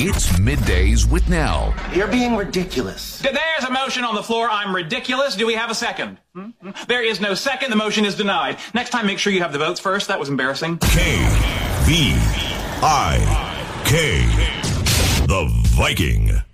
It's Middays with Nell. You're being ridiculous. There's a motion on the floor. I'm ridiculous. Do we have a second? There is no second. The motion is denied. Next time, make sure you have the votes first. That was embarrassing. KVIK. The Viking.